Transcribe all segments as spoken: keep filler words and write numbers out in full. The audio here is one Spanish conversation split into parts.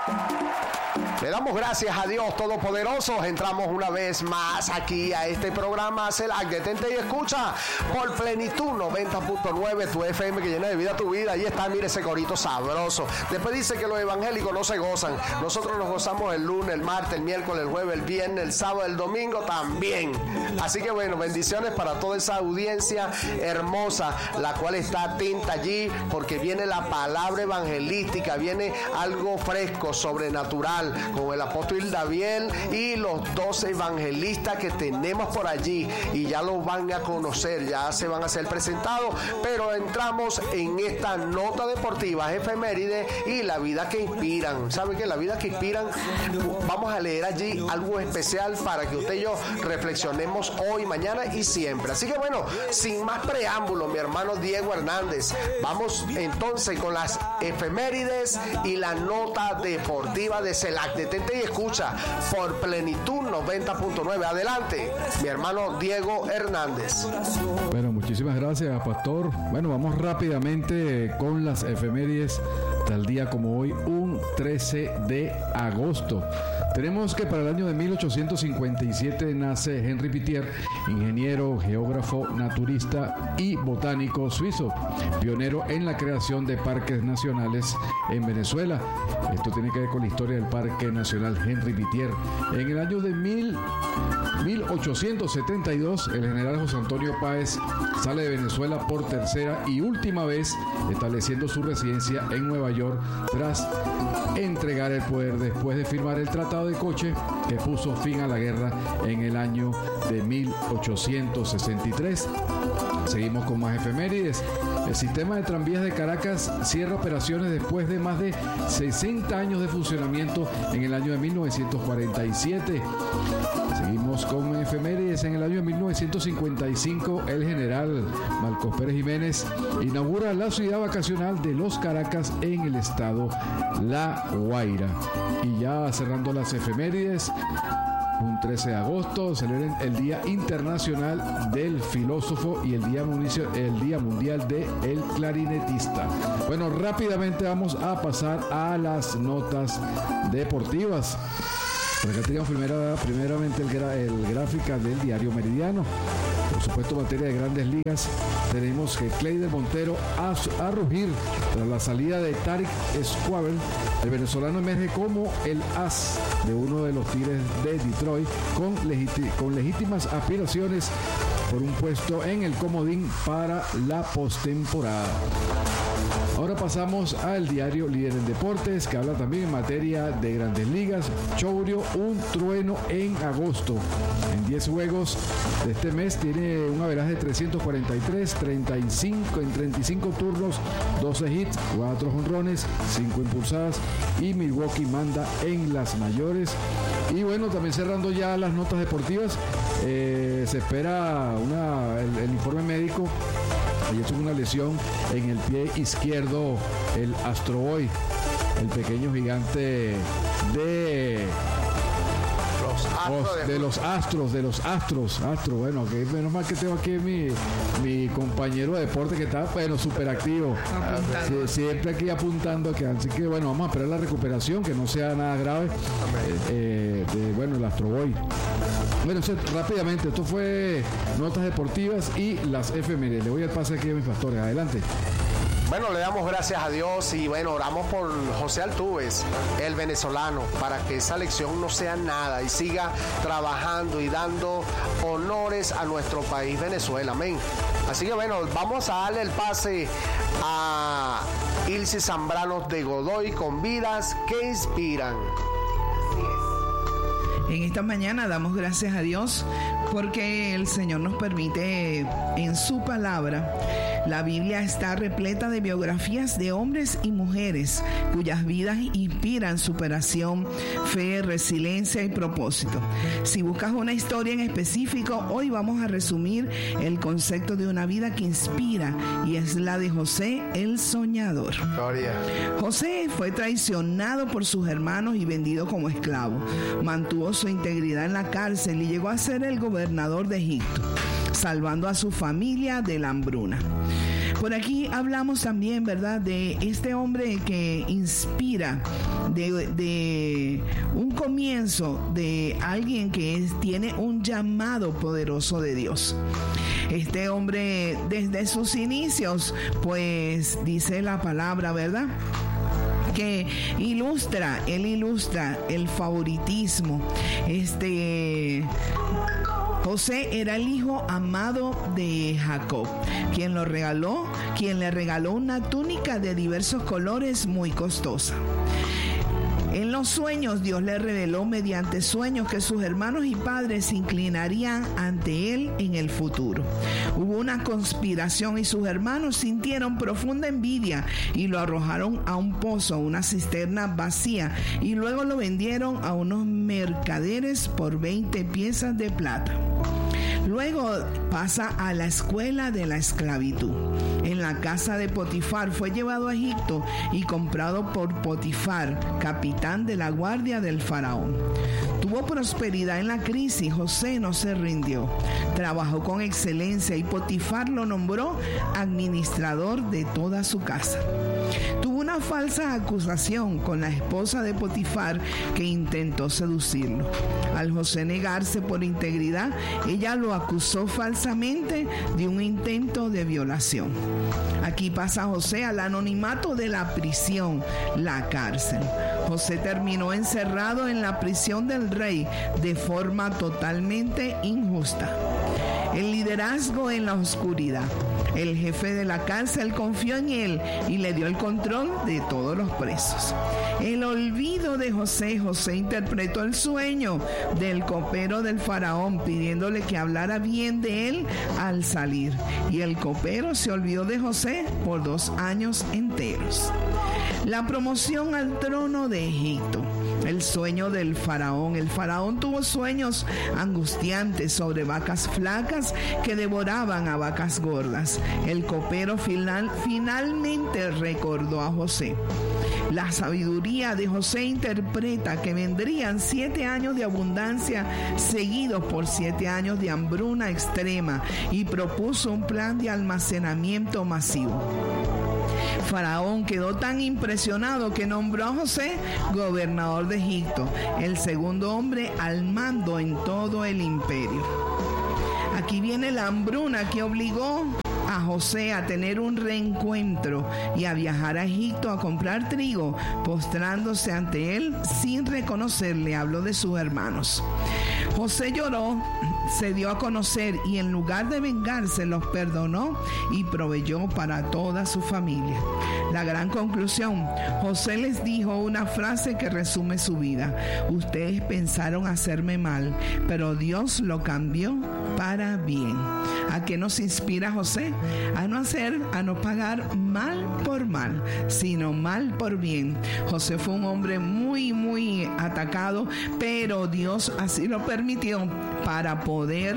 Le damos gracias a Dios Todopoderoso. Entramos una vez más aquí a este programa CELAC. Detente y escucha por Plenitud noventa punto nueve, tu F M que llena de vida tu vida. Ahí está, mire ese corito sabroso. Después dice que los evangélicos no se gozan. Nosotros nos gozamos el lunes, el martes, el miércoles, el jueves, el viernes, el sábado, el domingo también. Así que bueno, bendiciones para toda esa audiencia hermosa, la cual está atenta allí, porque viene la palabra evangelística, viene algo fresco, sobrenatural, con el apóstol Daviel y los doce evangelistas que tenemos por allí, y ya los van a conocer, ya se van a ser presentados. Pero entramos en esta nota deportiva, efeméride y la vida que inspiran. ¿Saben qué? La vida que inspiran, vamos a leer allí algo especial para que usted y yo reflexionemos hoy, mañana y siempre. Así que bueno, sin más preámbulo, mi hermano Diego Hernández, vamos entonces con las efemérides y la nota deportiva de CELAC. Detente y escucha por Plenitud noventa punto nueve. Adelante, mi hermano Diego Hernández. Bueno, muchísimas gracias, pastor. Bueno, vamos rápidamente con las efemérides tal día como hoy, un trece de agosto. Tenemos que para el año de mil ochocientos cincuenta y siete nace Henri Pittier, ingeniero, geógrafo, naturista y botánico suizo, pionero en la creación de parques nacionales en Venezuela. Esto tiene que ver con la historia del Parque Nacional Henri Pittier. En el año de mil ochocientos setenta y dos, el general José Antonio Páez sale de Venezuela por tercera y última vez, estableciendo su residencia en Nueva York tras entregar el poder después de firmar el Tratado de Coche, que puso fin a la guerra en el año de mil ochocientos sesenta y tres. Seguimos con más efemérides. El sistema de tranvías de Caracas cierra operaciones después de más de sesenta años de funcionamiento en el año de mil novecientos cuarenta y siete. Seguimos con efemérides. En el año de mil novecientos cincuenta y cinco, el general Marcos Pérez Jiménez inaugura la ciudad vacacional de Los Caracas en el estado La Guaira. Y ya cerrando las efemérides, un trece de agosto celebran el Día Internacional del Filósofo y el Día, el Día Mundial del Clarinetista. Bueno, rápidamente vamos a pasar a las notas deportivas. Por acá tenemos primera, primeramente el, gra, el gráfica del diario Meridiano. Por supuesto, en materia de Grandes Ligas, tenemos que Cleider Montero a, a rugir tras la salida de Tarik Skubal. El venezolano emerge como el as de uno de los Tigres de Detroit con, legiti- con legítimas aspiraciones por un puesto en el comodín para la postemporada. Ahora pasamos al diario Líder en Deportes, que habla también en materia de Grandes Ligas. Chourio, un trueno en agosto. En diez juegos de este mes tiene un averaje de trescientos cuarenta y tres, treinta y cinco en treinta y cinco turnos, doce hits, cuatro jonrones, cinco impulsadas, y Milwaukee manda en las mayores. Y bueno, también cerrando ya las notas deportivas, eh, se espera una, el, el informe médico. Ayer tuvo una lesión en el pie izquierdo, el Astro Boy, el pequeño gigante de los astros de, de los astros, de los astros, astros. Bueno, que menos mal que tengo aquí mi, mi compañero de deporte que está, bueno, súper activo. Sí, siempre aquí apuntando aquí. Así que bueno, vamos a esperar la recuperación, que no sea nada grave. Eh, de, bueno, el Astro Boy. Bueno, rápidamente, esto fue notas deportivas y las efemérides. Le voy al pase aquí a mis pastores. Adelante. Bueno, le damos gracias a Dios y bueno, oramos por José Altuves, el venezolano, para que esa elección no sea nada y siga trabajando y dando honores a nuestro país Venezuela. Amén. Así que bueno, vamos a darle el pase a Ilse Zambrano de Godoy con vidas que inspiran. En esta mañana damos gracias a Dios porque el Señor nos permite en su palabra. La Biblia está repleta de biografías de hombres y mujeres cuyas vidas inspiran superación, fe, resiliencia y propósito. Si buscas una historia en específico, hoy vamos a resumir el concepto de una vida que inspira, y es la de José el Soñador. Gloria. José fue traicionado por sus hermanos y vendido como esclavo. Mantuvo su integridad en la cárcel y llegó a ser el gobernador de Egipto, salvando a su familia de la hambruna. Por aquí hablamos también, ¿verdad?, de este hombre que inspira, de, de un comienzo de alguien que es, tiene un llamado poderoso de Dios. Este hombre, desde sus inicios, pues dice la palabra, ¿verdad?, que ilustra, él ilustra el favoritismo. Este José era el hijo amado de Jacob, quien lo regaló, quien le regaló una túnica de diversos colores muy costosa. En los sueños, Dios le reveló mediante sueños que sus hermanos y padres se inclinarían ante él en el futuro. Hubo una conspiración y sus hermanos sintieron profunda envidia y lo arrojaron a un pozo, a una cisterna vacía, y luego lo vendieron a unos mercaderes por veinte piezas de plata. Luego pasa a la escuela de la esclavitud. En la casa de Potifar fue llevado a Egipto y comprado por Potifar, capitán de la guardia del faraón. Tuvo prosperidad en la crisis. José no se rindió. Trabajó con excelencia y Potifar lo nombró administrador de toda su casa. Tuvo una falsa acusación con la esposa de Potifar que intentó seducirlo. Al José negarse por integridad, ella lo acusó falsamente de un intento de violación. Aquí pasa José al anonimato de la prisión, la cárcel. José terminó encerrado en la prisión del rey de forma totalmente injusta. El liderazgo en la oscuridad. El jefe de la cárcel confió en él y le dio el control de todos los presos. El olvido de José. José interpretó el sueño del copero del faraón pidiéndole que hablara bien de él al salir. Y el copero se olvidó de José por dos años enteros. La promoción al trono de Egipto. El sueño del faraón. El faraón tuvo sueños angustiantes sobre vacas flacas que devoraban a vacas gordas. El copero final, finalmente recordó a José. La sabiduría de José interpreta que vendrían siete años de abundancia seguidos por siete años de hambruna extrema y propuso un plan de almacenamiento masivo. Faraón quedó tan impresionado que nombró a José gobernador de Egipto, el segundo hombre al mando en todo el imperio. Aquí viene la hambruna que obligó a José a tener un reencuentro y a viajar a Egipto a comprar trigo, postrándose ante él sin reconocerle. Habló de sus hermanos. José lloró, se dio a conocer y en lugar de vengarse los perdonó y proveyó para toda su familia. La gran conclusión: José les dijo una frase que resume su vida: ustedes pensaron hacerme mal, pero Dios lo cambió para bien. ¿A qué nos inspira José? A no hacer, a no pagar mal por mal, sino mal por bien. José fue un hombre muy, muy atacado, pero Dios así lo permitió para poder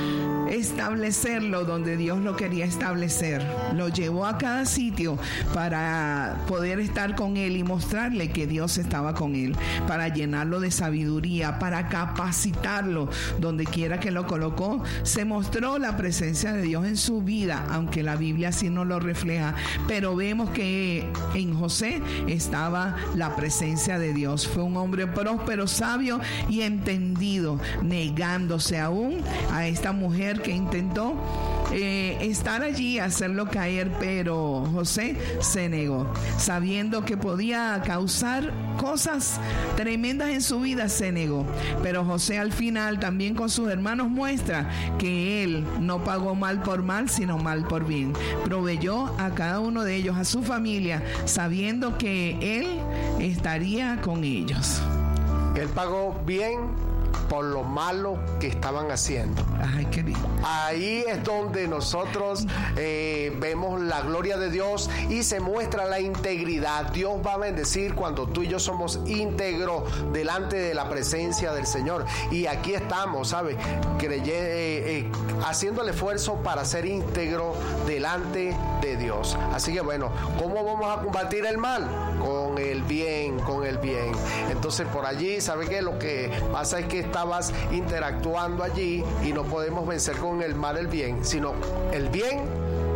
establecerlo donde Dios lo quería establecer. Lo llevó a cada sitio para poder estar con él y mostrarle que Dios estaba con él, para llenarlo de sabiduría, para capacitarlo. Donde quiera que lo colocó, se mostró la presencia de Dios en su vida, aunque la Biblia así no lo refleja, pero vemos que en José estaba la presencia de Dios. Fue un hombre próspero, sabio y entendido, negándose aún a esta mujer que intentó eh, estar allí, hacerlo caer, pero José se negó, sabiendo que podía causar cosas tremendas en su vida. Se negó, pero José al final también con sus hermanos muestra que él no pagó mal por mal, sino mal por bien. Proveyó a cada uno de ellos, a su familia, sabiendo que él estaría con ellos. Él pagó bien por lo malo que estaban haciendo. Ay, qué bien. Ahí es donde nosotros eh, vemos la gloria de Dios y se muestra la integridad. Dios va a bendecir cuando tú y yo somos íntegros delante de la presencia del Señor. Y aquí estamos, ¿sabes? Creye, eh, eh, haciendo el esfuerzo para ser íntegro delante de Dios. Así que bueno, ¿cómo vamos a combatir el mal? Con el bien, con el bien. Entonces por allí, ¿sabe qué? Lo que pasa es que estabas interactuando allí y no podemos vencer con el mal el bien, sino el bien con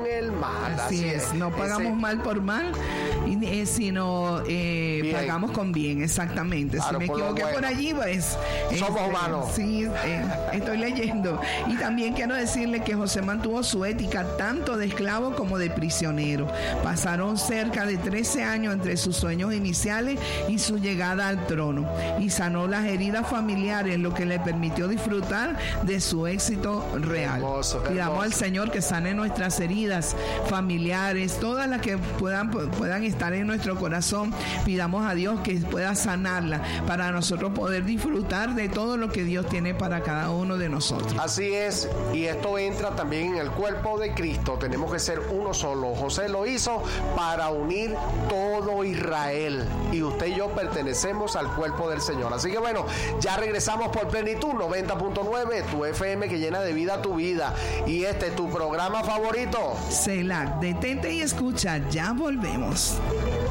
el mal. Así, Así es. es, no pagamos Ese... mal por mal, eh, sino eh, pagamos con bien, exactamente. Claro, si me equivoqué por, bueno. por allí, pues... Somos este, humanos. Sí, eh, estoy leyendo. Y también quiero decirle que José mantuvo su ética tanto de esclavo como de prisionero. Pasaron cerca de trece años entre sus sueños iniciales y su llegada al trono, y sanó las heridas familiares, lo que le permitió disfrutar de su éxito real. Hermoso, Pidamos hermoso. al Señor que sane nuestras heridas familiares, todas las que puedan, puedan estar en nuestro corazón. Pidamos a Dios que pueda sanarlas para nosotros poder disfrutar de todo lo que Dios tiene para cada uno de nosotros. Así es, y esto entra también en el cuerpo de Cristo. Tenemos que ser uno solo. José lo hizo para unir todo Israel, y usted y yo pertenecemos al cuerpo del Señor. Así que bueno, ya regresamos por Plenitud noventa punto nueve, tu F M que llena de vida tu vida, y este es tu programa favorito. Selah, detente y escucha, ya volvemos.